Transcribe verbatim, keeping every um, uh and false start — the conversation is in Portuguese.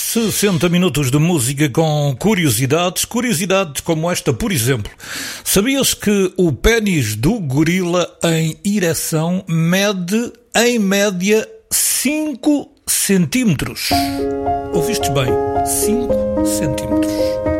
sessenta minutos de música com curiosidades, curiosidades como esta, por exemplo. Sabias que o pénis do gorila em ereção mede, em média, cinco centímetros? Ouvistes bem? cinco centímetros.